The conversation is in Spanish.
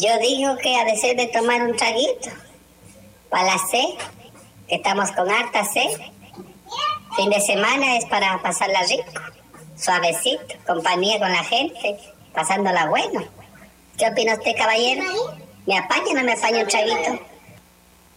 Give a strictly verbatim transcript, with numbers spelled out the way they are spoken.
Yo digo que ha de ser de tomar un traguito. Para la sed, que estamos con harta sed. Fin de semana es para pasarla rico, suavecito, compañía con la gente, pasándola bueno. ¿Qué opina usted, caballero? ¿Me apaña o no me apaña un traguito?